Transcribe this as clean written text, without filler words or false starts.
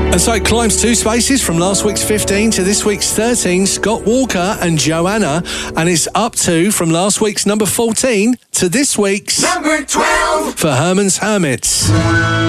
And so it climbs 2 spaces from last week's 15 to this week's 13, Scott Walker and Joanna, and it's up 2 from last week's number 14 to this week's number 12 for Herman's Hermits.